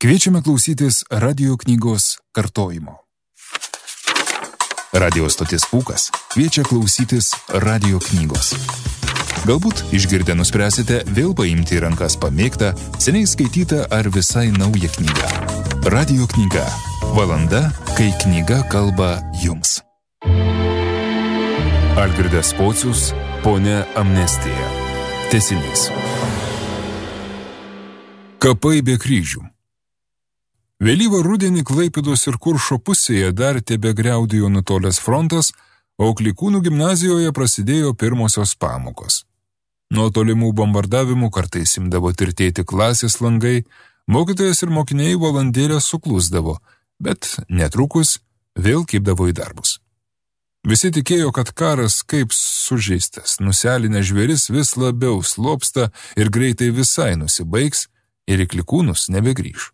Kviečiame klausytis radio knygos kartojimo. Radio stotis Pūkas kviečia klausytis radio knygos. Galbūt išgirdę nuspręsite vėl paimti į rankas pamėgtą, seniai skaitytą ar visai naują knygą. Radio knyga. Valanda, kai knyga kalba jums. Algirdas Pocius, Ponia Amnestija. Tęsinys. Kapai be kryžių. Vėlyvą rudenį Klaipėdos ir Kuršo pusėje dar tebegriaudėjo nutolęs frontas, o Klikūnų gimnazijoje prasidėjo pirmosios pamokos. Nuo tolimų bombardavimų kartais imdavo tirtėti klasės langai, mokytojas ir mokiniai valandėlę suklusdavo, bet netrukus vėl kibdavo į darbus. Visi tikėjo, kad karas kaip sužeistas, nuselinę žvėris vis labiau slopsta ir greitai visai nusibaigs ir į Klikūnus nebegrįš.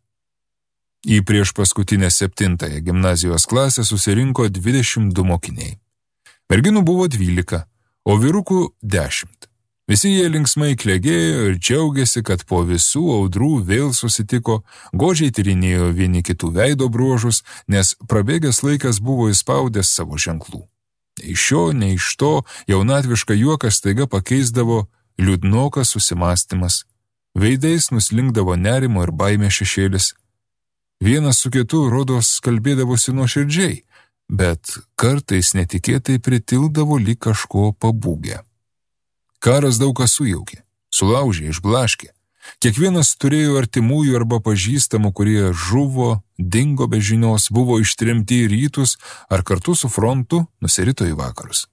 Į prieš paskutinę 7 gimnazijos klasę susirinko 22 mokiniai. Merginų buvo 12, o vyrukų 10. Visi jie linksmai klegėjo ir džiaugiasi, kad po visų audrų vėl susitiko, godžiai tyrinėjo vieni kitų veido bruožus, nes prabėgęs laikas buvo įspaudęs savo ženklų. Nei iš šio, nei iš to jaunatvišką juoką staiga pakeisdavo liūdnokas susimąstymas. Veidais nuslinkdavo nerimo ir baimė šešėlis. Vienas su kitu rodos kalbėdavosi nuoširdžiai, bet kartais netikėtai pritildavo lyg kažko pabūgę. Karas daug ką sujaukė, sulaužė, išblaškė. Kiekvienas turėjo artimųjų arba pažįstamų, kurie žuvo, dingo be žinios, buvo ištremti į rytus ar kartu su frontu nusirito į vakarus.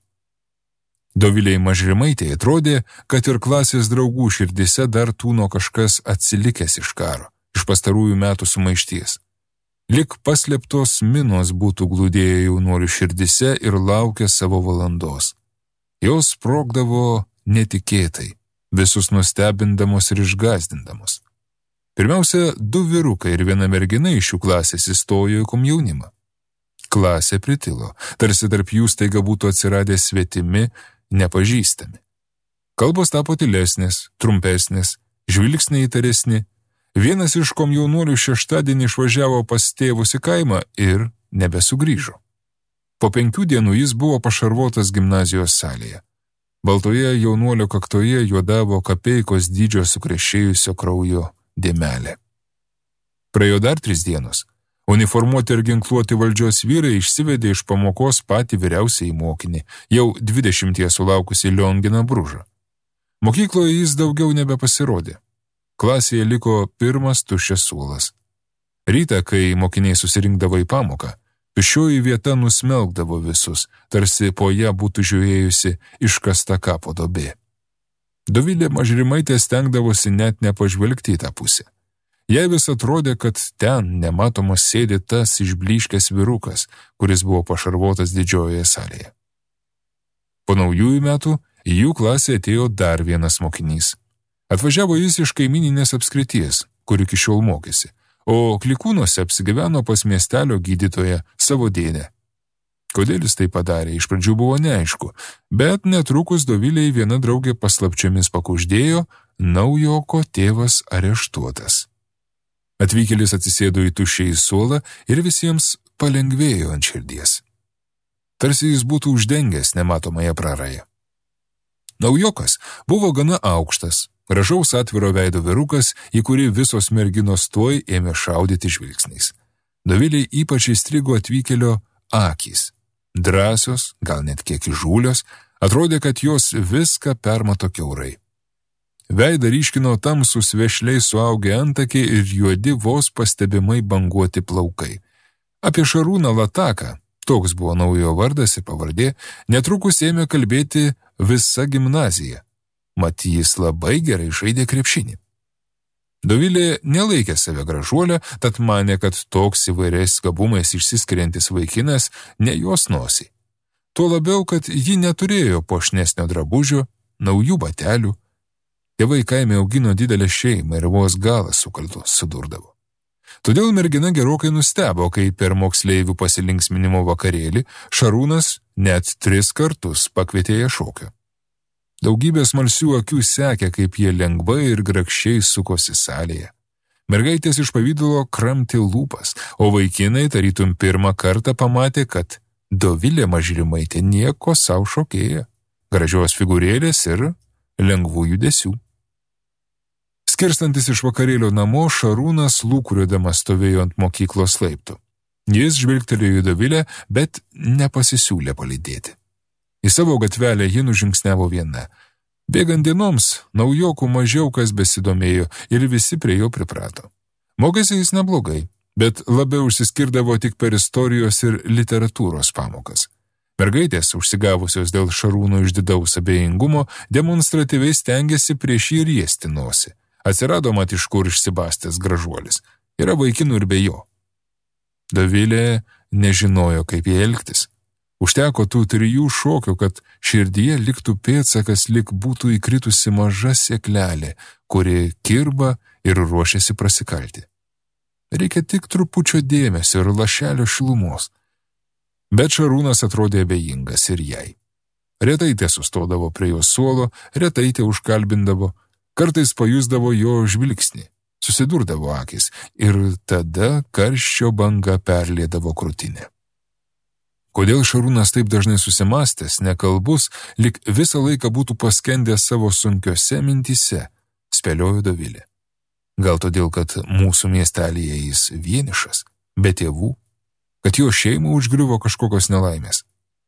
Dovilei Mažrimaitei atrodė, kad ir klasės draugų širdise dar tūno kažkas atsilikęs iš karo, iš pastarųjų metų sumaišties. Lik paslėptos minos būtų glūdėję jaunuolių širdise ir laukė savo valandos. Jos sprogdavo netikėtai, visus nustebindamos ir išgąsdindamos. Pirmiausia, 2 vyrukai ir 1 mergina iš šių klasės įstojo į komjaunimą. Klasė pritilo, tarsi tarp jų staiga būtų atsiradę svetimi, nepažįstami. Kalbos tapo tylesnės, trumpesnės, žvilgsniai įtaresni. Vienas iš komjaunuolių šeštadienį išvažiavo pas tėvus į kaimą ir nebesugrįžo. Po 5 dienų jis buvo pašarvotas gimnazijos salėje. Baltoje jaunuolio kaktoje juodavo kapeikos dydžio sukrešėjusio kraujo dėmelė. Praėjo dar 3 dienos. Uniformuoti ir ginkluoti valdžios vyrai išsivedė iš pamokos patį vyriausiąjį mokinį, jau 20 sulaukusį Lionginą Bružą. Mokykloje jis daugiau nebepasirodė. Klasėje liko pirmas tuščias suolas. Rytą, kai mokiniai susirinkdavo į pamoką, tuščioji vieta nusmelkdavo visus, tarsi po ją būtų žiūrėjusi iškasta kapo duobė. Dovilė Mažrimaitė stengdavosi net nepažvelgti į tą pusę. Jai vis atrodė, kad ten nematomas sėdi tas išblyškęs vyrukas, kuris buvo pašarvotas didžiojoje salėje. Po naujųjų metų į jų klasę atėjo dar vienas mokinys. Atvažiavo jis iš kaimyninės apskrities, kur iki šiol mokėsi, o Klikūnuose apsigyveno pas miestelio gydytoją savo dėdę. Kodėl jis tai padarė, iš pradžių buvo neaišku, bet netrukus Doviliai viena draugė paslapčiomis pakuždėjo, naujoko tėvas areštuotas. Atvykėlis atsisėdo į tuščią suolą ir visiems palengvėjo ant širdies. Tarsi jis būtų uždengęs nematomąją prarają. Naujokas buvo gana aukštas, gražaus atviro veido vyrukas, į kurį visos merginos tuoj ėmė šaudyti žvilgsniais. Doviliai ypač įstrigo atvykėlio akys. Drąsios, gal net kiek įžūlios, atrodė, kad jos viską permato kiaurai. Veidą ryškino tamsūs vešliai suaugę antakiai ir juodi vos pastebimai banguoti plaukai. Apie Šarūną Lataką, toks buvo naujojo vardas ir pavardė, netrukus ėmė kalbėti visa gimnazija. Mat jis labai gerai žaidė krepšinį. Dovilė nelaikė save gražuolę, tad manė, kad toks įvairiais gabumais išsiskiriantis vaikinas ne jos nosį. Tuo labiau, kad ji neturėjo puošnesnio drabužio, naujų batelių. Tėvai kaime augino didelę šeimą ir vos galas sukaltų sudurdavo. Todėl mergina gerokai nustebo, kai per moksleivių pasilinksminimo vakarėlį Šarūnas net 3 kartus pakvietė ją šokio. Daugybė smalsių akių sekė, kaip jie lengvai ir grakščiai sukosi salėje. Mergaitės iš pavydulo kramtė lūpas, o vaikinai tarytum pirmą kartą pamatė, kad Dovilė Mažrimaitė nieko sau šokėja, gražios figūrėlės ir lengvų judesių. Skirstantis iš vakarėlio namo, Šarūnas lūkuriuodamas stovėjo ant mokyklos laiptų. Jis žvilgtelėjo į Dovilę, bet nepasisiūlė palydėti. Į savo gatvelę ji nužingsniavo viena. Bėgant dienoms, naujokų mažiau kas besidomėjo ir visi prie jo priprato. Mokėsi jis neblogai, bet labiau užsiskirdavo tik per istorijos ir literatūros pamokas. Mergaitės, užsigavusios dėl Šarūno išdidaus abejingumo, demonstratyviai stengėsi prieš jį riesti nosį. Atsirado mat iš kur išsibastęs gražuolis. Yra vaikinų ir be jo. Dovilė nežinojo, kaip jie elgtis. Užteko tų 3 šokių, kad širdyje liktų pėdsakas, lyg būtų įkritusi maža sėklelė, kuri kirba ir ruošiasi prasikalti. Reikia tik trupučio dėmesio ir lašelio šilumos. Bet Šarūnas atrodė abejingas ir jai. Retai te sustodavo prie jos suolo, retai te užkalbindavo, kartais pajusdavo jo žvilgsnį, susidurdavo akis ir tada karščio banga perliedavo krūtinę. Kodėl Šarūnas taip dažnai susimastęs, nekalbus, lyg visą laiką būtų paskendęs savo sunkiose mintyse, spėliojo Dovilė. Gal todėl, kad mūsų miestelyje jis vienišas, be tėvų, kad jo šeimą užgriuvo kažkokios nelaimės.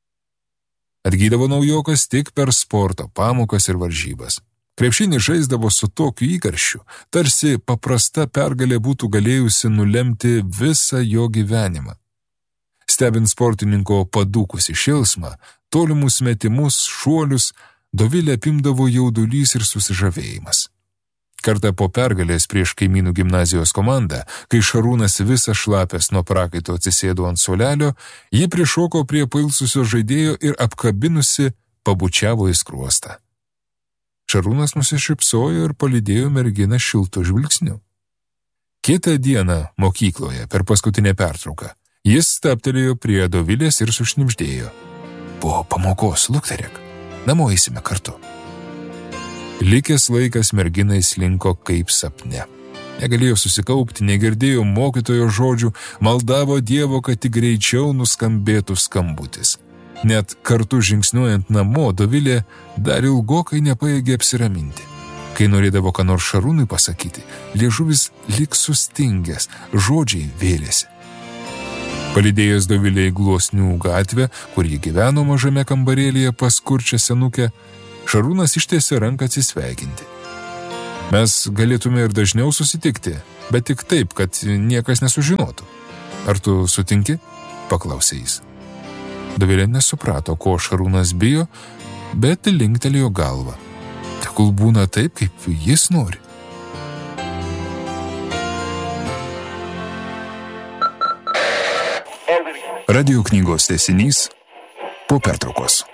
Atgydavo naujokas tik per sporto pamokas ir varžybas. Krepšinį žaisdavo su tokiu įkarščiu, tarsi paprasta pergalė būtų galėjusi nulemti visą jo gyvenimą. Stebint sportininko padūkusi šėlsmą, tolimus metimus, šuolius, Dovilę apimdavo jaudulys ir susižavėjimas. Kartą po pergalės prieš kaimynų gimnazijos komandą, kai Šarūnas visas šlapęs nuo prakaito atsisėdo ant suolelio, ji prišoko prie pailsusio žaidėjo ir apkabinusi pabučiavo į skruostą. Šarūnas nusišypsojo ir palydėjo merginą šiltu žvilgsniu. Kitą dieną mokykloje per paskutinę pertrauką jis stabtelėjo prie Dovilės ir sušnibždėjo. Po pamokos lukterėk, namo eisime kartu. Likęs laikas merginai slinko kaip sapne. Negalėjo susikaupti, negirdėjo mokytojo žodžių, maldavo Dievo, kad tik greičiau nuskambėtų skambutis. Net kartu žingsniuojant namo, Dovilė dar ilgokai nepajėgė apsiraminti. Kai norėdavo ką nors Šarūnui pasakyti, liežuvis lyg sustingęs, žodžiai vėlėsi. Palydėjęs Dovilę į Gluosnių gatvę, kur ji gyveno mažame kambarėlyje pas kurčią senukę, Šarūnas ištiesė ranką atsisveikinti. Mes galėtume ir dažniau susitikti, bet tik taip, kad niekas nesužinotų. Ar tu sutinki? Paklausė jis. Dovilė nesuprato, ko Šarūnas bijo, bet linktelėjo galvą. Tegul būna taip, kaip jis nori. Radio knygos tęsinys po pertraukos.